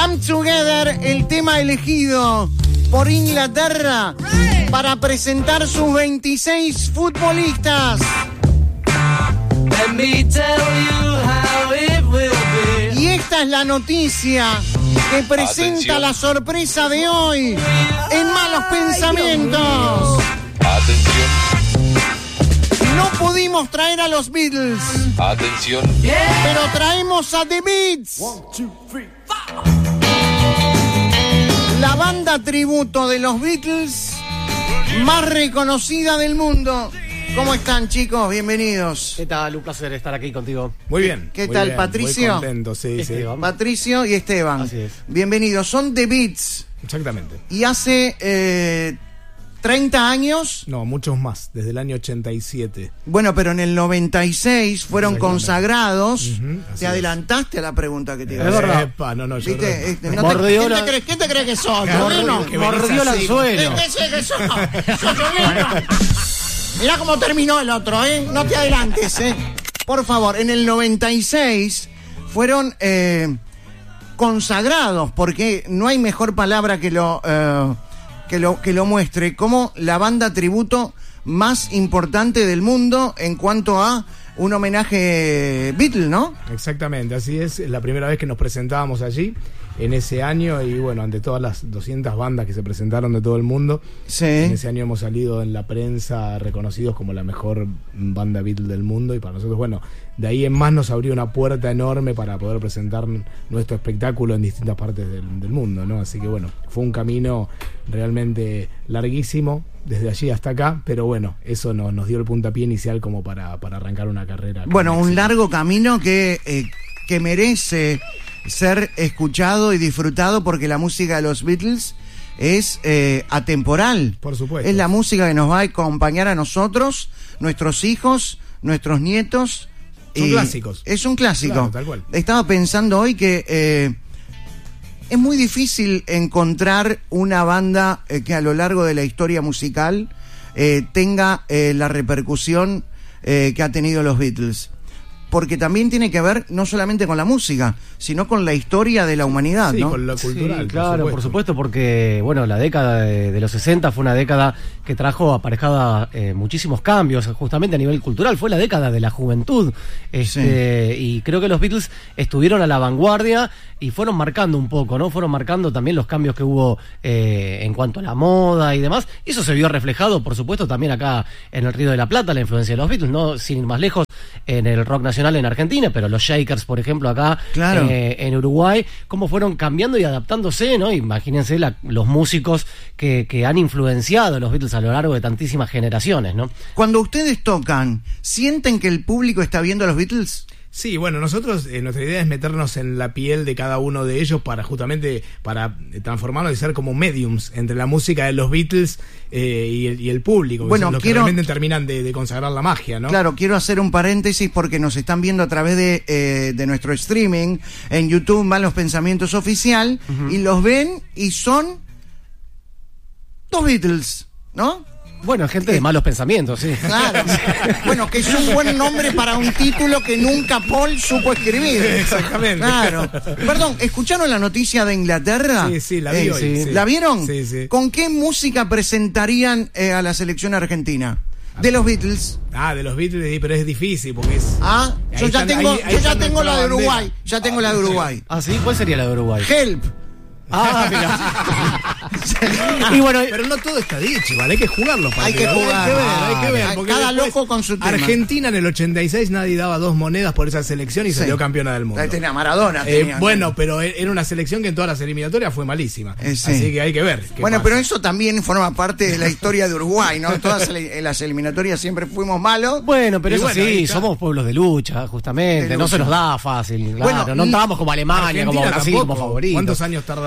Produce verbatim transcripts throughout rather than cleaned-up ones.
Come Together, el tema elegido por Inglaterra para presentar sus veintiséis futbolistas. Let me tell you how it will be. Y esta es la noticia que presenta Atención. la sorpresa de hoy en Malos Pensamientos. Atención, No pudimos traer a los Beatles, atención, pero traemos a The Beats. La banda tributo de los Beatles más reconocida del mundo. ¿Cómo están, chicos? Bienvenidos. ¿Qué tal? Un placer estar aquí contigo. Muy bien. ¿Qué muy tal, bien, Patricio? Muy contento, sí, Esteban. sí. Patricio y Esteban. Así es. Bienvenidos. Son The Beats. Exactamente. Y hace eh, treinta años, No, muchos más, desde el año ochenta y siete. bueno, pero en el noventa y seis fueron Exactamente. consagrados. Ujú, así te es. adelantaste a la pregunta que te iba a Es hacer. verdad. Epa, no, no, yo ¿Viste? re- Este, no te- Mordió ¿quién, la- te crees, ¿Quién te crees que sos? Claro, ¿Chorino? que venís Mordió el así. anzuelo. ¿Qué sé que sos? ¿Sos chorino? Mirá cómo terminó el otro, ¿eh? No te adelantes, ¿eh? Por favor, en el noventa y seis fueron eh, consagrados, porque no hay mejor palabra que lo, eh, que lo, que lo muestre, como la banda tributo más importante del mundo en cuanto a un homenaje Beatle, ¿no? Exactamente, así es. Es la primera vez que nos presentábamos allí en ese año y bueno, ante todas las doscientas bandas que se presentaron de todo el mundo. En Sí. ese año hemos salido en la prensa reconocidos como la mejor banda Beatle del mundo y para nosotros, bueno, de ahí en más nos abrió una puerta enorme para poder presentar nuestro espectáculo en distintas partes del, del mundo, ¿no? Así que bueno, fue un camino realmente larguísimo desde allí hasta acá, pero bueno, eso nos, nos dio el puntapié inicial como para, para arrancar una carrera. con Bueno, un éxito. largo camino que, eh, que merece ser escuchado y disfrutado porque la música de los Beatles es eh, atemporal. Por supuesto. Es la música que nos va a acompañar a nosotros, nuestros hijos, nuestros nietos. Son y clásicos. Es un clásico. Claro, tal cual. Estaba pensando hoy que eh, es muy difícil encontrar una banda eh, que a lo largo de la historia musical eh, tenga eh, la repercusión eh, que ha tenido los Beatles. Porque también tiene que ver no solamente con la música, sino con la historia de la humanidad, Sí, ¿no? con lo cultural. Sí, por claro, supuesto. por supuesto, porque bueno, la década de, de los sesenta fue una década que trajo aparejada eh, muchísimos cambios, justamente a nivel cultural. Fue la década de la juventud, este, y creo que los Beatles estuvieron a la vanguardia y fueron marcando un poco, ¿no? Fueron marcando también los cambios que hubo eh, en cuanto a la moda y demás. Y eso se vio reflejado, por supuesto, también acá en el Río de la Plata, la influencia de los Beatles, no sin ir más lejos, en el rock nacional en Argentina, pero los Shakers, por ejemplo, acá Claro. eh, en Uruguay, cómo fueron cambiando y adaptándose, ¿no? Imagínense la- los músicos que, que han influenciado a los Beatles a lo largo de tantísimas generaciones, ¿no? Cuando ustedes tocan, ¿sienten que el público está viendo a los Beatles? Sí, bueno, nosotros, eh, nuestra idea es meternos en la piel de cada uno de ellos para justamente, para transformarnos y ser como mediums entre la música de los Beatles eh, y, el, y el público, que Bueno, son los quiero- que realmente terminan de, de consagrar la magia, ¿no? Claro, quiero hacer un paréntesis porque nos están viendo a través de, eh, de nuestro streaming en YouTube, Malos Pensamientos Oficial, y los ven y son dos Beatles, ¿no? Bueno, gente de malos pensamientos, sí. Claro. Bueno, que es un buen nombre para un título que nunca Paul supo escribir. Exactamente. Claro. Perdón, ¿escucharon la noticia de Inglaterra? Sí, sí, la vi hoy, sí. sí. ¿La vieron? Sí, sí. ¿Con qué música presentarían eh, a la selección argentina? De los Beatles. Ah, de los Beatles, sí, pero es difícil porque es... Ah, Ahí yo ya están- tengo, ahí- ahí yo ya está tengo la de nuestra Uruguay. bandera. Ya tengo la de Uruguay. Ah, sí, ¿cuál sería la de Uruguay? Help. Ah, mira. Y bueno, Pero no todo está dicho, ¿vale? Hay que jugarlo. Hay que partidos. jugar. Hay que ver, hay que ver. Hay- porque cada después, loco con su tema. Argentina en el ochenta y seis nadie daba dos monedas por esa selección y Sí. salió campeona del mundo. Ahí tenía Maradona. Eh, tenía. bueno, pero era una selección que en todas las eliminatorias fue malísima. Eh, sí. Así que hay que ver. qué Bueno, pasa. pero eso también forma parte de la historia de Uruguay, ¿no? Todas ele- las eliminatorias siempre fuimos malos. bueno, pero Y eso bueno, ahí sí, está. somos pueblos de lucha, justamente. De No lucha. se nos da fácil, claro. Bueno, no entramos como Alemania, Argentina como Brasil, tampoco. como favorito. ¿Cuántos años tardamos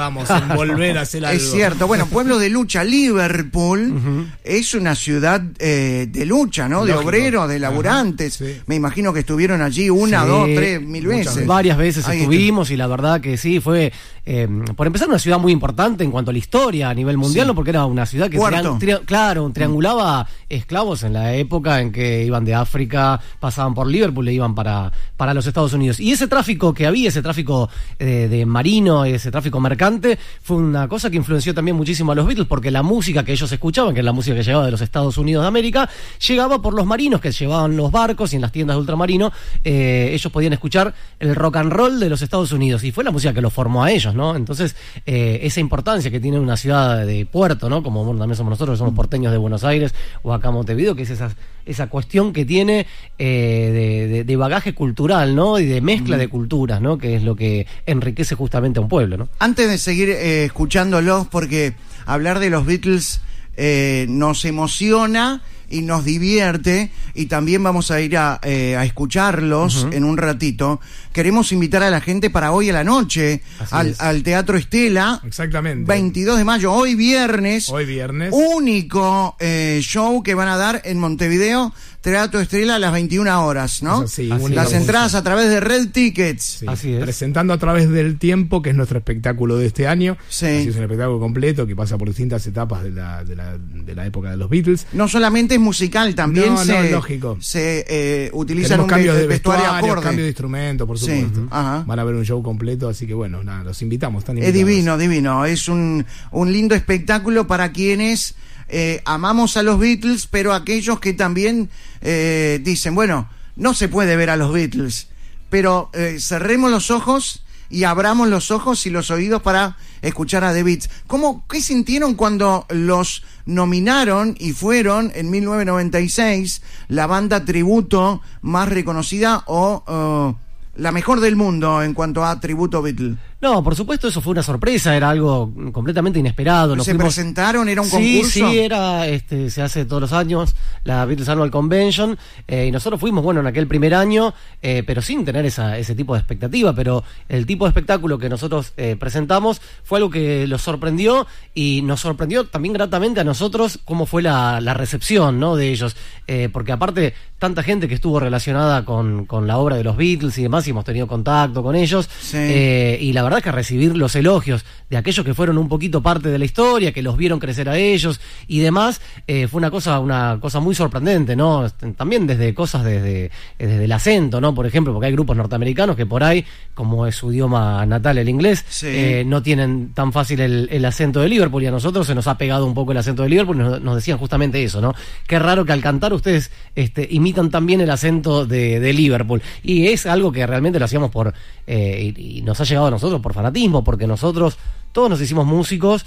tardamos en volver a hacer algo. Es cierto. Bueno, pueblo de lucha, Liverpool uh-huh. es una ciudad eh, de lucha, ¿no? Lógico. De obreros, de laburantes. Uh-huh. Sí. Me imagino que estuvieron allí una, sí, dos, tres, mil veces. veces. Varias veces Ahí estuvimos está. Y la verdad que sí, fue, eh, por empezar, una ciudad muy importante en cuanto a la historia a nivel mundial, sí. ¿no? Porque era una ciudad que, trian, tri- claro, triangulaba esclavos en la época en que iban de África, pasaban por Liverpool e iban para, para los Estados Unidos. Y ese tráfico que había, ese tráfico eh, de marino, ese tráfico mercante, fue una cosa que influenció también muchísimo a los Beatles, porque la música que ellos escuchaban, que es la música que llegaba de los Estados Unidos de América, llegaba por los marinos que llevaban los barcos, y en las tiendas de ultramarino eh, ellos podían escuchar el rock and roll de los Estados Unidos, y fue la música que los formó a ellos, ¿no? Entonces, eh, esa importancia que tiene una ciudad de puerto, ¿no? Como bueno, también somos nosotros, que somos porteños de Buenos Aires o acá Montevideo, que es esa, esa cuestión que tiene eh, de, de, de bagaje cultural, ¿no? Y de mezcla de culturas, ¿no? Que es lo que enriquece justamente a un pueblo, ¿no? Antes de seguir eh, escuchándolos, porque hablar de los Beatles eh, nos emociona y nos divierte, y también vamos a ir a, eh, a escucharlos uh-huh. en un ratito. Queremos invitar a la gente para hoy a la noche al, al Teatro Estela. Exactamente. veintidós de mayo, hoy viernes. Hoy viernes. Único eh, show que van a dar en Montevideo, Teatro Estela a las veintiuna horas, ¿no? Sí, las entradas a través de Red Tickets. Sí. Así es. Presentando a través del tiempo, que es nuestro espectáculo de este año. Sí. Así es un espectáculo completo que pasa por distintas etapas de la, de la, de la época de los Beatles. No solamente es musical, también no, se, no, lógico. se eh, utilizan Tenemos un cambios ve- de vestuario vestuario, acorde. cambios de instrumentos, por supuesto. Sí. Ajá. Van a ver un show completo, así que bueno, nada, los invitamos. Están Es invitados. divino, divino. Es un, un lindo espectáculo para quienes eh, amamos a los Beatles, pero aquellos que también eh, dicen, bueno, no se puede ver a los Beatles, pero eh, cerremos los ojos y abramos los ojos y los oídos para escuchar a The Beatles. ¿Cómo, qué sintieron cuando los nominaron y fueron en mil novecientos noventa y seis la banda tributo más reconocida o uh, la mejor del mundo en cuanto a tributo Beatle? No, por supuesto, eso fue una sorpresa, era algo completamente inesperado. Nos ¿Se fuimos... presentaron? ¿Era un sí, concurso? Sí, era, este, se hace todos los años la Beatles Annual Convention, eh, y nosotros fuimos, bueno, en aquel primer año, eh, pero sin tener esa, ese tipo de expectativa, pero el tipo de espectáculo que nosotros eh, presentamos fue algo que los sorprendió, y nos sorprendió también gratamente a nosotros cómo fue la, la recepción, ¿no? De ellos, eh, porque aparte, tanta gente que estuvo relacionada con, con la obra de los Beatles y demás, y hemos tenido contacto con ellos, sí. eh, y la verdad es que recibir los elogios de aquellos que fueron un poquito parte de la historia, que los vieron crecer a ellos y demás, eh, fue una cosa una cosa muy sorprendente, ¿no? También desde cosas desde, desde el acento, ¿no? Por ejemplo, porque hay grupos norteamericanos que por ahí, como es su idioma natal el inglés, sí. eh, no tienen tan fácil el, el acento de Liverpool, y a nosotros se nos ha pegado un poco el acento de Liverpool, y nos, nos decían justamente eso, ¿no? Qué raro que al cantar ustedes este, imitan también el acento de, de Liverpool, y es algo que realmente lo hacíamos por eh, y, y nos ha llegado a nosotros por fanatismo, porque nosotros todos nos hicimos músicos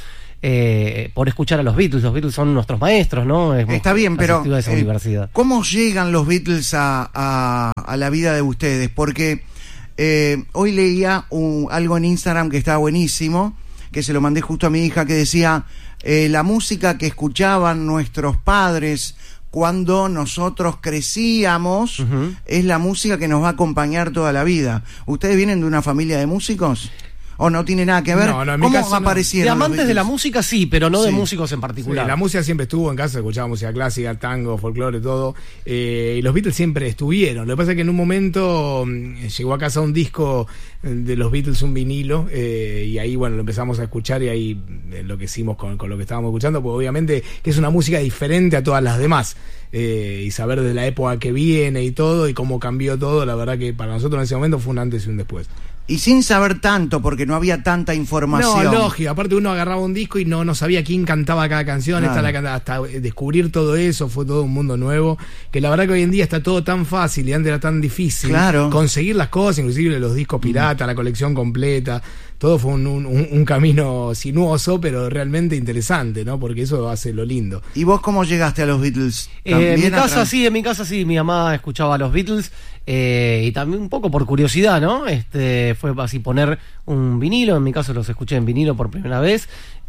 eh, por escuchar a los Beatles. Los Beatles son nuestros maestros, ¿no? Hemos Está bien, pero de esa eh, universidad. ¿cómo llegan los Beatles a, a, a la vida de ustedes? Porque eh, hoy leía un, algo en Instagram que estaba buenísimo, que se lo mandé justo a mi hija, que decía eh, la música que escuchaban nuestros padres cuando nosotros crecíamos, uh-huh. es la música que nos va a acompañar toda la vida. ¿Ustedes vienen de una familia de músicos? ¿O no tiene nada que ver? No, no, en ¿Cómo mi caso aparecieron? De amantes de la música sí, pero no sí. de músicos en particular. Sí, la música siempre estuvo en casa, escuchaba música clásica, tango, folclore, todo. Eh, y los Beatles siempre estuvieron. Lo que pasa es que en un momento mmm, llegó a casa un disco de los Beatles, un vinilo, eh, y ahí, bueno, lo empezamos a escuchar, y ahí enloquecimos con, con lo que estábamos escuchando, porque obviamente que es una música diferente a todas las demás. Eh, y saber de la época que viene y todo, y cómo cambió todo, la verdad que para nosotros en ese momento fue un antes y un después. Y sin saber tanto, porque no había tanta información. No, lógico. Aparte uno agarraba un disco y no, no sabía quién cantaba cada canción, claro. esta la, hasta descubrir todo eso, fue todo un mundo nuevo, que la verdad que hoy en día está todo tan fácil y antes era tan difícil claro. conseguir las cosas, inclusive los discos pirata, mm. la colección completa. Todo fue un, un, un camino sinuoso, pero realmente interesante, ¿no? Porque eso hace lo lindo. ¿Y vos cómo llegaste a los Beatles? Eh, en mi casa sí, en mi casa sí, mi mamá escuchaba a los Beatles, eh, y también un poco por curiosidad, ¿no? Este fue así poner un vinilo, en mi caso los escuché en vinilo por primera vez,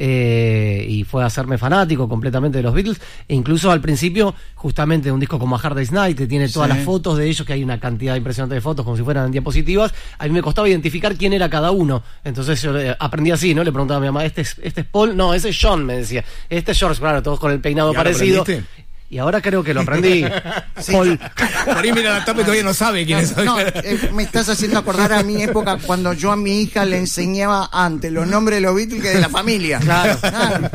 eh, y fue a hacerme fanático completamente de los Beatles, e incluso al principio, justamente un disco como A Hard Day's Night, que tiene todas Sí. las fotos de ellos, que hay una cantidad impresionante de fotos como si fueran diapositivas, a mí me costaba identificar quién era cada uno, entonces yo eh, aprendí así, ¿no? Le preguntaba a mi mamá, ¿este es, este es Paul? No, ese es John, me decía, este es George, claro, todos con el peinado ¿Y ahora parecido. aprendiste? Y ahora creo que lo aprendí. Paul. Por ahí mira la tapa y todavía no sabe quién es. No, eh, me estás haciendo acordar a mi época cuando yo a mi hija le enseñaba antes los nombres de los Beatles que de la familia. Claro. Claro.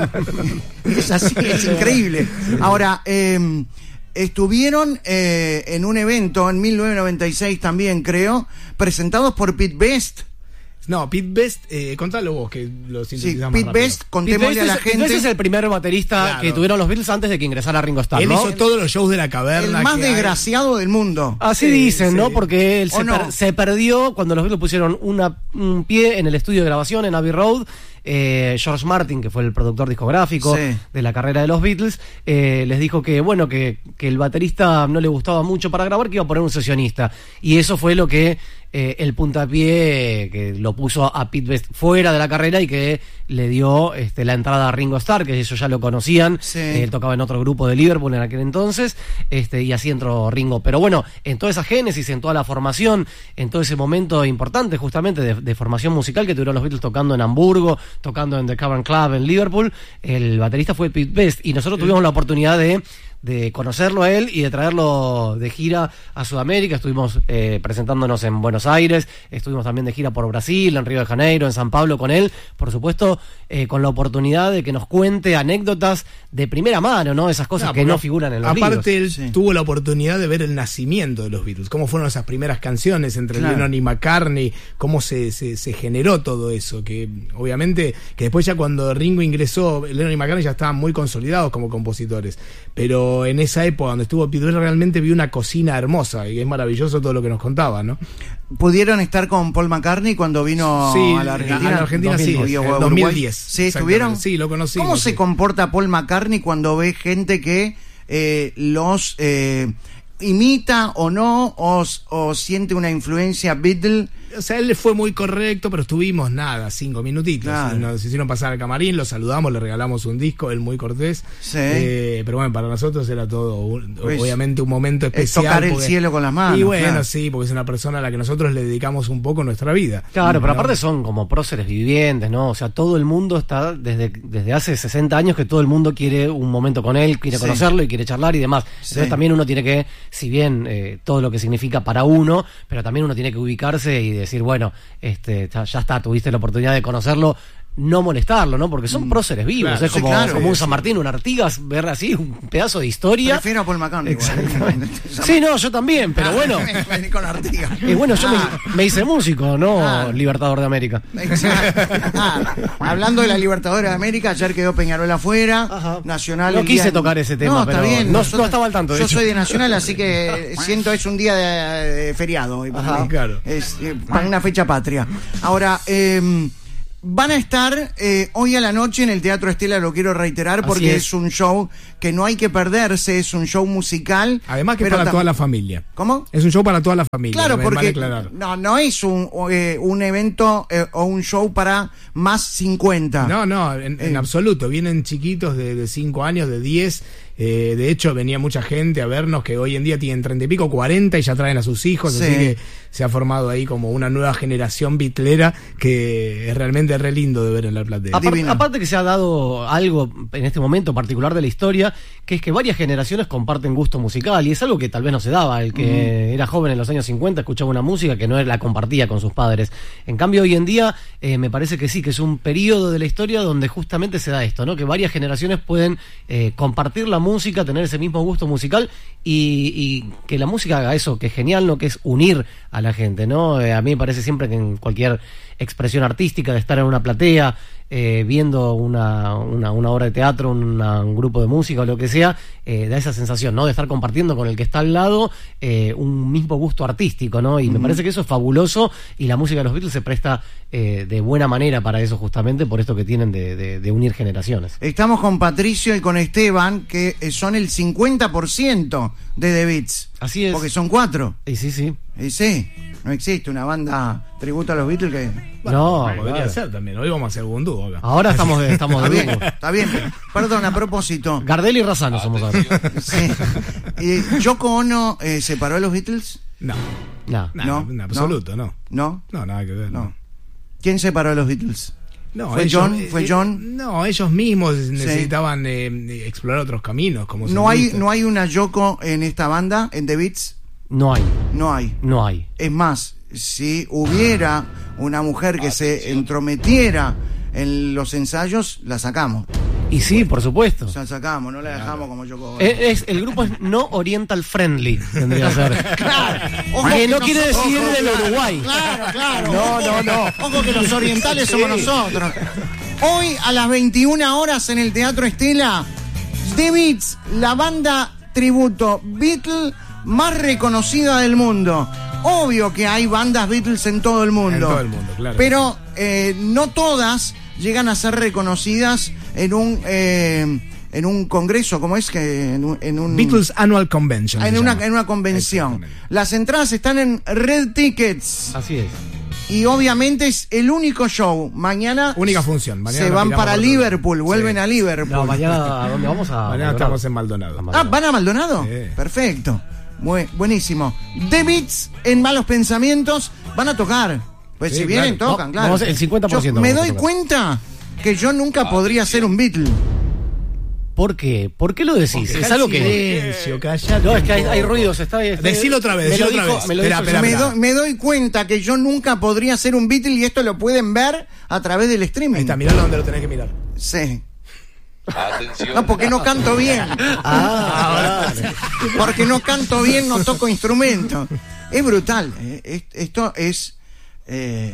Es así, es increíble. Ahora, eh, estuvieron eh, en un evento en mil novecientos noventa y seis también, creo, presentados por Pete Best. No, Pete Best, eh, contalo vos, que lo Sí, sintetizás más Pete rápido. Best, Pete contémosle Best a la es, Pete gente. Best es el primer baterista Claro. que tuvieron los Beatles antes de que ingresara Ringo Starr, Él ¿no? hizo todos los shows de la caverna. El más que hay. desgraciado del mundo. Así Sí, dicen, sí. ¿no? Porque él ¿O se, no? per- se perdió cuando los Beatles pusieron una, un pie en el estudio de grabación en Abbey Road. Eh, George Martin, que fue el productor discográfico Sí. de la carrera de los Beatles, eh, les dijo que, bueno, que, que el baterista no le gustaba mucho para grabar, que iba a poner un sesionista. Y eso fue lo que eh, el puntapié eh, que lo puso a Pete Best fuera de la carrera y que le dio este, la entrada a Ringo Starr, que ellos ya lo conocían. Sí. Eh, él tocaba en otro grupo de Liverpool en aquel entonces, este, y así entró Ringo. Pero bueno, en toda esa génesis, en toda la formación, en todo ese momento importante justamente de, de formación musical que tuvieron los Beatles tocando en Hamburgo, tocando en The Cavern Club en Liverpool, el baterista fue Pete Best, y nosotros tuvimos la oportunidad de de conocerlo a él y de traerlo de gira a Sudamérica. Estuvimos eh, presentándonos en Buenos Aires, estuvimos también de gira por Brasil, en Río de Janeiro, en San Pablo con él, por supuesto, eh, con la oportunidad de que nos cuente anécdotas de primera mano, ¿no? Esas cosas No, que porque no figuran en los aparte libros. él Sí. tuvo la oportunidad de ver el nacimiento de los Beatles, cómo fueron esas primeras canciones entre Claro. Lennon y McCartney, cómo se, se, se generó todo eso, que obviamente que después ya cuando Ringo ingresó, Lennon y McCartney ya estaban muy consolidados como compositores, pero en esa época donde estuvo Pete Best realmente vi una cocina hermosa y es maravilloso todo lo que nos contaba, ¿no? ¿Pudieron estar con Paul McCartney cuando vino Sí, a la Argentina? a la Argentina sí, dos mil diez. en ¿O a Uruguay? dos mil diez, Sí, exactamente. ¿estuvieron? Sí, lo conocimos, ¿Cómo se sí. comporta Paul McCartney cuando ve gente que eh, los eh, imita o no, o, o siente una influencia Beatle? O sea, él le fue muy correcto, pero estuvimos nada, cinco minutitos. Claro. Nos hicieron pasar al camarín, lo saludamos, le regalamos un disco, él muy cortés. Sí. Eh, pero bueno, para nosotros era todo, un- Pues, obviamente, un momento es especial. tocar el porque- cielo con las manos, Y bueno, claro. sí, porque es una persona a la que nosotros le dedicamos un poco nuestra vida. Claro, pero ¿no? aparte son como próceres vivientes, ¿no? O sea, todo el mundo está, desde, desde hace sesenta años que todo el mundo quiere un momento con él, quiere Sí. conocerlo y quiere charlar y demás. Entonces Sí. también uno tiene que, si bien eh, todo lo que significa para uno, pero también uno tiene que ubicarse y decir, bueno, este ya, ya está, tuviste la oportunidad de conocerlo, no molestarlo, ¿no? Porque son próceres vivos, claro, es sí, como, claro. como un Sí, San sí. Martín, un Artigas, ver así un pedazo de historia. Prefiero a Paul McCartney. igual. Sí, no, yo también, pero bueno. Vení con Artigas. Y bueno, yo Ah. me, me hice músico, no Ah. Libertador de América. Exacto. Ah, hablando de la Libertadores de América, ayer quedó Peñarol afuera. Ajá. Nacional. No el día- quise tocar ese tema, No, está pero bien. no- nosotros- no estaba al tanto, de Yo hecho. soy de Nacional, así que siento es un día de, de feriado. hoy para Ajá, mí. claro. Es eh, para una fecha patria. Ahora, eh, van a estar eh, hoy a la noche en el Teatro Estela, lo quiero reiterar, Así porque es. es. un show que no hay que perderse, es un show musical. Además que es pero para tam- toda la familia. ¿Cómo? Es un show para toda la familia. Claro, me porque vale aclarar. no, no es un, eh, un evento eh, o un show para más cincuenta. No, no, en, en Eh. absoluto. Vienen chiquitos de cinco años, de diez. Eh, de hecho, venía mucha gente a vernos que hoy en día tienen treinta y pico, cuarenta y ya traen a sus hijos. Sí. Así que se ha formado ahí como una nueva generación bitlera que es realmente re lindo de ver en la platea. Aparte- Aparte, Divino. aparte que se ha dado algo en este momento particular de la historia, que es que varias generaciones comparten gusto musical, y es algo que tal vez no se daba. El que era joven en los años cincuenta escuchaba una música que no la compartía con sus padres. En cambio, hoy en día eh, me parece que sí, que es un periodo de la historia donde justamente se da esto, ¿no? Que varias generaciones pueden eh, compartir la música, tener ese mismo gusto musical y, y que la música haga eso, que es genial, ¿no? Que es unir a la gente, ¿no? Eh, a mí me parece siempre que en cualquier expresión artística, de estar en una platea, eh, viendo una, una, una obra de teatro, una- un grupo de música o lo que sea, eh, da esa sensación, ¿no? De estar compartiendo con el que está al lado eh, un mismo gusto artístico, ¿no? Y me parece que eso es fabuloso, y la música de los Beatles se presta eh, de buena manera para eso, justamente por esto que tienen de, de, de unir generaciones. Estamos con Patricio y con Esteban, que eh, son el cincuenta por ciento de The Beats. Así es. Porque son cuatro. Y sí, sí. Y sí, no existe una banda tributo a los Beatles que... No, Podría claro. ser también. Hoy vamos a hacer un dúo acá. Ahora estamos de, estamos Está de bien, grupo. está bien. Perdón, a propósito. Gardel y Razano somos ahora. Sí. Eh, ¿Yoko Ono eh, separó a los Beatles? No, No. no, No, en absoluto, no. ¿No? No, nada que ver. No. ¿Quién separó a los Beatles? No, ¿Fue ellos- John? ¿Fue eh, John? No, ellos mismos necesitaban eh, explorar otros caminos. Como ¿No hay, solistas. ¿No hay una Yoko en esta banda, en The Beats? No hay. No hay. No hay. Es más, si hubiera una mujer que se entrometiera en los ensayos, la sacamos. Y sí, por supuesto. La sacamos, no la dejamos como Yoko Ono. Es, es- el grupo es no oriental friendly, tendría que ser. Claro. Ojo Que no nosotros- quiere decir ojo, del claro, Uruguay. Claro, claro. No, no, no. Ojo que los orientales somos nosotros. Hoy a las veintiuna horas en el Teatro Estela, The Beats, la banda tributo Beatle más reconocida del mundo. Obvio que hay bandas Beatles en todo el mundo. En todo el mundo, claro. Pero eh, no todas llegan a ser reconocidas en un eh, en un congreso, ¿cómo es que en un, en un Beatles Annual Convention. en se una llama. en una convención? Exactamente. Las entradas están en Red Tickets Así es. y obviamente es el único show. Mañana Única función. Mañana se nos van tiramos para por Liverpool, todo. vuelven Sí. a Liverpool. No, mañana, ¿a dónde vamos? A Mañana Maldonado. estamos en Maldonado. A Ah, Maldonado. ¿van a Maldonado? Sí. Perfecto. Muy, buenísimo. The Beats en Malos Pensamientos van a tocar. Pues Sí, si vienen, claro. tocan, No, claro. vamos a- el cincuenta por ciento Yo me vamos a doy tocar. cuenta que yo nunca podría ser un Beatle. ¿Por qué? ¿Por qué lo decís? Es algo que... Silencio, callate. No, es que hay, hay ruidos. Está, está- Decilo otra vez, me lo decilo otra dijo- vez. me lo Espera, dijo- espera, Me, espera. do- me doy cuenta que yo nunca podría ser un Beatle y esto lo pueden ver a través del streaming. Ahí está, miralo donde lo tenés que mirar. Sí. Atención. No, porque no canto bien. Ah, Porque no canto bien, no toco instrumento. Es brutal. eh. Es- Esto es. eh,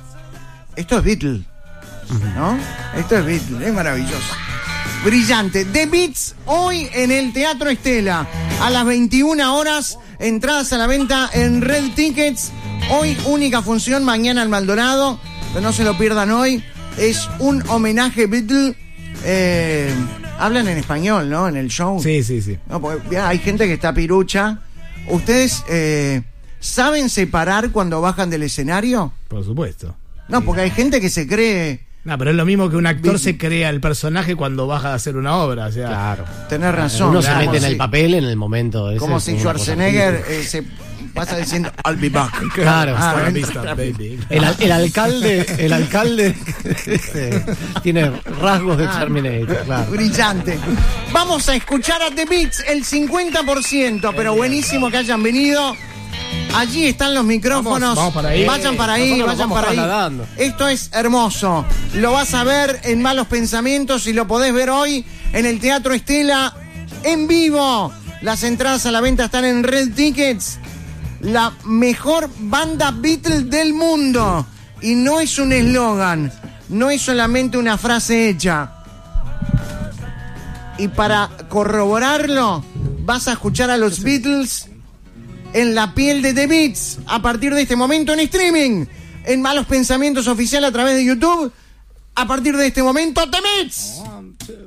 esto es Beatle. ¿No? Esto es Beatle. Es maravilloso. Brillante. The Beats hoy en el Teatro Estela. A las veintiuna horas. Entradas a la venta en Red Tickets. Hoy única función. Mañana en Maldonado. Pero no se lo pierdan hoy. Es un homenaje Beatle. Eh, hablan en español, ¿no? En el show. Sí, sí, sí. No, porque mirá, hay gente que está pirucha. ¿Ustedes eh, saben separar cuando bajan del escenario? Por supuesto. No, porque hay gente que se cree. No, pero es lo mismo que un actor se crea el personaje cuando baja a hacer una obra. O sea, claro. Tener razón. Uno se Como mete en si- el papel en el momento. ese Como es si una cosa Schwarzenegger horrible. eh, se pasa diciendo I'll be back. Claro. Ah, hasta la ¿ven? vista, baby. El, al- el alcalde, el alcalde este, tiene rasgos de Terminator, claro. Brillante. Vamos a escuchar a The Beats, el cincuenta por ciento, pero buenísimo que hayan venido. Allí están los micrófonos. Vamos, vamos para ahí. Vayan para ahí, Nosotros nos vayan vamos para ahí. trasladando. Esto es hermoso. Lo vas a ver en Malos Pensamientos y lo podés ver hoy en el Teatro Estela en vivo. Las entradas a la venta están en Red Tickets. La mejor banda Beatle del mundo. Y no es un eslogan, no es solamente una frase hecha. Y para corroborarlo, vas a escuchar a los Beatles en la piel de The Beats a partir de este momento en streaming. En Malos Pensamientos Oficial a través de YouTube. A partir de este momento, The Beats.